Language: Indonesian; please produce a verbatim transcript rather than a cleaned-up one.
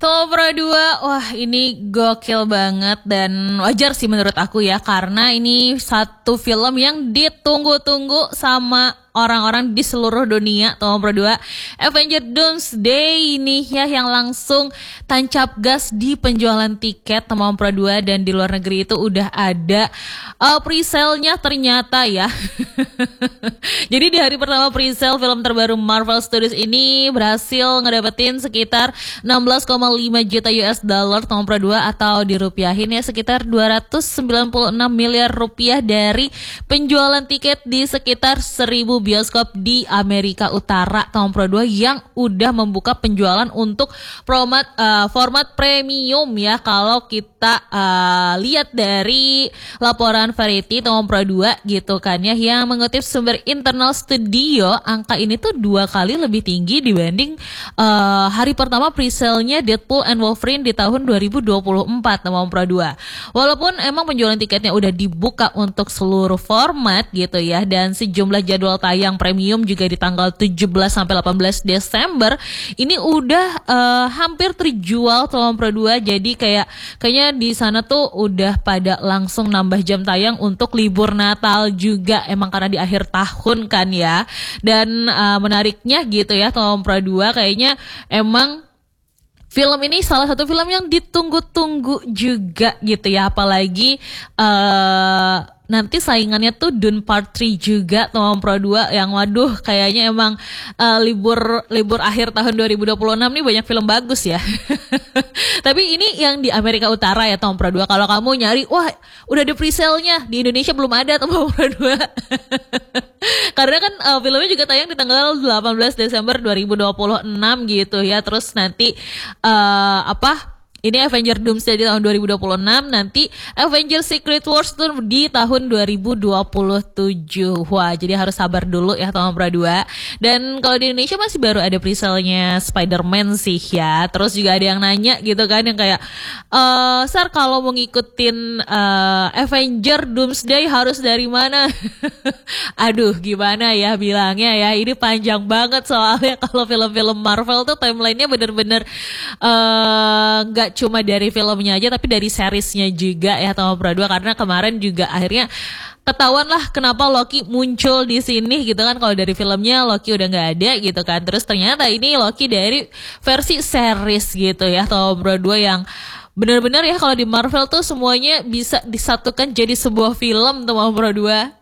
Thor dua, wah ini gokil banget dan wajar sih menurut aku ya, karena ini satu film yang ditunggu-tunggu sama orang-orang di seluruh dunia. Thor dua, Avengers Doomsday ini ya yang langsung tancap gas di penjualan tiket Thor dua, dan di luar negeri itu udah ada uh, pre-sale-nya ternyata ya. Jadi di hari pertama pre-sale film terbaru Marvel Studios ini berhasil ngedapetin sekitar enam belas koma lima juta U S dollar Thor dua, atau dirupiahin ya sekitar dua ratus sembilan puluh enam miliar rupiah dari penjualan tiket di sekitar seribu bioskop di Amerika Utara. Thor dua yang udah membuka penjualan untuk format uh, format premium ya. Kalau kita uh, lihat dari laporan Variety Thor dua gitu kan ya, yang mengutip sumber internal studio, angka ini tuh dua kali lebih tinggi dibanding uh, hari pertama pre-sale-nya Deadpool and Wolverine di tahun dua ribu dua puluh empat Thor dua. Walaupun emang penjualan tiketnya udah dibuka untuk seluruh format gitu ya, dan sejumlah jadwal tayang premium juga di tanggal tujuh belas sampai delapan belas Desember ini udah uh, hampir terjual Thor dua. Jadi kayak kayaknya di sana tuh udah pada langsung nambah jam tayang untuk libur Natal juga, emang karena di akhir tahun kan ya. Dan uh, menariknya gitu ya, Thor dua kayaknya emang film ini salah satu film yang ditunggu-tunggu juga gitu ya, apalagi uh, nanti saingannya tuh Dune Part tiga juga Thor dua, yang waduh kayaknya emang uh, libur libur akhir tahun dua ribu dua puluh enam nih banyak film bagus ya. Tapi ini yang di Amerika Utara ya Thor dua. Kalau kamu nyari, wah udah ada pre-sale-nya, di Indonesia belum ada Thor dua. Karena kan uh, filmnya juga tayang di tanggal delapan belas Desember dua ribu dua puluh enam gitu ya. Terus nanti uh, apa ini Avengers Doomsday di tahun dua ribu dua puluh enam, nanti Avengers Secret Wars tuh di tahun dua ribu dua puluh tujuh. Wah, jadi harus sabar dulu ya Thor dua. Dan kalau di Indonesia masih baru ada pre-sale-nya Spider-Man sih ya. Terus juga ada yang nanya gitu kan, yang kayak eh Sar, kalau mau ngikutin uh, Avengers Doomsday harus dari mana? Aduh, gimana ya bilangnya ya, ini panjang banget soalnya kalau film-film Marvel tuh timelinenya bener-bener uh, gak cuma dari filmnya aja, tapi dari seriesnya juga ya Thor dua. Karena kemarin juga akhirnya ketahuan lah kenapa Loki muncul di sini gitu kan. Kalau dari filmnya Loki udah nggak ada gitu kan, terus ternyata ini Loki dari versi series gitu ya Thor dua, yang benar-benar ya kalau di Marvel tuh semuanya bisa disatukan jadi sebuah film Thor dua.